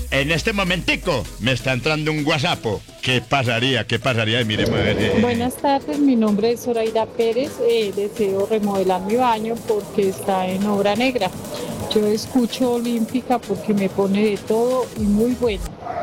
En este momentico me está entrando un WhatsApp. ¿Qué pasaría? ¿Qué pasaría? Miremos a ver. Buenas tardes, mi nombre es Zoraida Pérez. Deseo remodelar mi baño porque está en obra negra. Yo escucho Olímpica porque me pone de todo y muy bueno.